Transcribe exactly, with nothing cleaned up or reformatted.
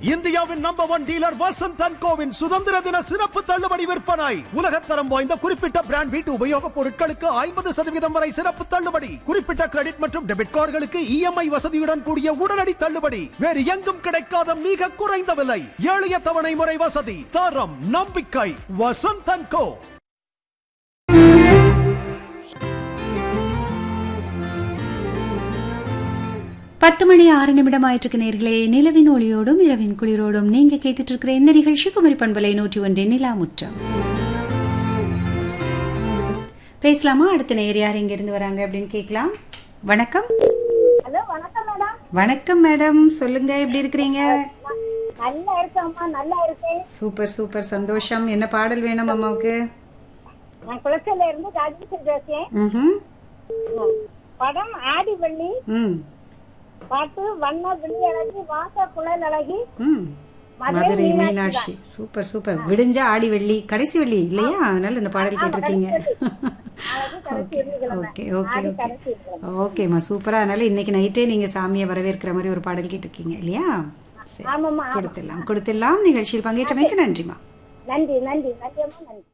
இந்தியாவின் number one dealer Vasanth and CoWIN சுதந்திர தின சிறப்பு தள்ளுபடி விற்பனை. உலகத்தரம் வாய்ந்த குறிப்பிட்ட பிராண்ட் வீட்டு உபயோகப் பொருட்களுக்கு ஐம்பது சதவீதம் வரை சிறப்பு தள்ளுபடி. குறிப்பிட்ட கிரெடிட் மற்றும் டெபிட் கார்டுகளுக்கு இஎம்ஐ வசதியுடன் கூடிய உடனடி தள்ளுபடி. வேறு எங்கும் கிடைக்காத மிக குறைந்த விலை. எளிய தவணை முறை வசதி. தரம் நம்பிக்கை வசந்த் அண்ட் கோ. பத்து மணி ஆறு நிமிடம் ஆயிட்டு நேர்களே. நிலவின் ஒளியோடும் இரவின் குளிரோடும் நீங்க கேட்டுட்டு இருக்கிற இந்த நிகழ்ச்சி குமரி பண்பலை நூற்றி ஒன்றின் நிலா முற்றம். பேசலாமா? அடுத்த நேர் யார் இங்க இருந்து வராங்க அப்படின்னு கேட்கலாம். வணக்கம். ஹலோ, வணக்கம் மேடம். வணக்கம் மேடம், சொல்லுங்க, எப்படி இருக்கிறீங்க? நல்லா இருக்கேம்மா, நல்லா இருக்கேன். சூப்பர் சூப்பர், சந்தோஷம். என்ன பாடல் வேணும் அம்மாவுக்கு? நான் குளச்சல்ல இருந்து ராஜேஸ்வரி பேசுறேன். ம்ஹும். படம் ஆடி வெள்ளி, ம் பாட்டு வண்ண வெள்ளி அழகி, வாச குழல் அழகி, ம் மதுரை மீனாட்சி. Super super. விடிஞ்ச ஆடி வெள்ளி, கடைசி வெள்ளி இல்லையா? அதனால இந்த பாடல் கேட்டிருக்கீங்க. ஓகே ஓகே ஓகே ஓகேம்மா, சூப்பரா. அதனால இன்னைக்கு நைட்டே நீங்க சாமியை வரவேற்கிற மாதிரி ஒரு பாடல் கேட்டிருக்கீங்க இல்லையா? சரி, கொடுத்துடலாம் கொடுத்துடலாம். நிகழ்ச்சியில் பங்கேற்றமைக்கு நன்றிமா. நன்றி நன்றி நன்றி நன்றி.